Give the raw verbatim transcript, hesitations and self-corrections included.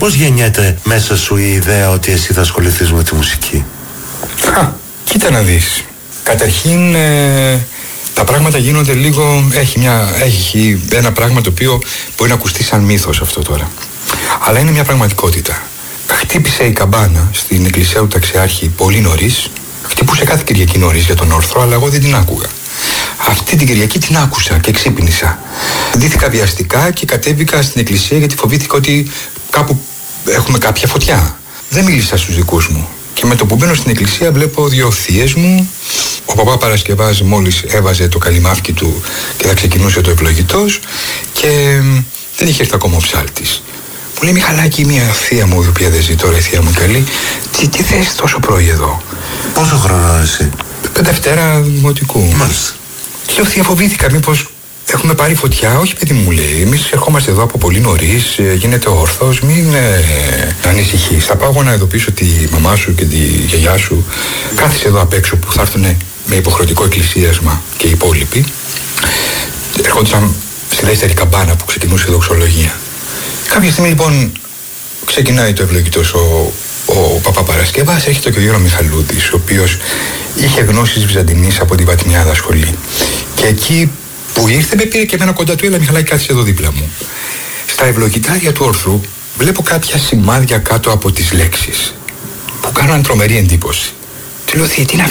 Πώς γεννιέται μέσα σου η ιδέα ότι εσύ θα ασχοληθείς με τη μουσική? Α, κοίτα να δεις. Καταρχήν ε, τα πράγματα γίνονται λίγο, έχει, μια, έχει ένα πράγμα το οποίο μπορεί να ακουστεί σαν μύθος αυτό τώρα, αλλά είναι μια πραγματικότητα. Χτύπησε η καμπάνα στην εκκλησία του Ταξιάρχη πολύ νωρίς. Χτυπούσε κάθε Κυριακή νωρίς για τον όρθρο, αλλά εγώ δεν την άκουγα. Αυτή την Κυριακή την άκουσα και ξύπνησα. Ντύθηκα βιαστικά και κατέβηκα στην εκκλησία γιατί φοβήθηκα ότι κάπου έχουμε κάποια φωτιά. Δεν μίλησα στους δικούς μου. Και με το που μπαίνω στην εκκλησία βλέπω δύο θείες μου. Ο παπά Παρασκευάς μόλις έβαζε το καλυμάφκι του και θα ξεκινούσε το ευλογητός και δεν είχε έρθει ακόμα ο ψάλτης. Μου λέει, Μιχαλάκη, μια θεία μου, η οποία δεν ζει τώρα, η θεία μου καλή, τι, τι θες τόσο πρωί εδώ? Πόσο χρόνο εσύ? Δευτέρα δημοτικού. Μάλιστα. Λέω, θεία, φοβήθηκα μήπως έχουμε πάρει φωτιά. Όχι, παιδί μου, λέει, εμείς ερχόμαστε εδώ από πολύ νωρίς, γίνεται όρθος, μην ε, ανησυχείς. Θα πάω να ειδοποιήσω τη μαμά σου και τη γιαγιά σου. Κάθισε εδώ απ' έξω που θα έρθουν με υποχρεωτικό εκκλησίασμα και οι υπόλοιποι. Ερχόντουσαν στη δεύτερη καμπάνα που ξεκινούσε η δοξολογία. Κάποια στιγμή λοιπόν ξεκινάει το ευλογητός ο, ο παπά Παρασκευάς, έρχεται και ο Γιώργος Μιχαλούδης, ο οποίος είχε γνώσεις Βυζαντινής από τη Βατιμιάδα σχολή. Και εκεί που ήρθε με πήρε και εμένα κοντά του, έλα Μιχαλάκη, κάθισε εδώ δίπλα μου. Στα ευλογητάρια του όρθρου βλέπω κάποια σημάδια κάτω από τις λέξεις που κάνουν τρομερή εντύπωση. Του λέω, θεία, τι είναι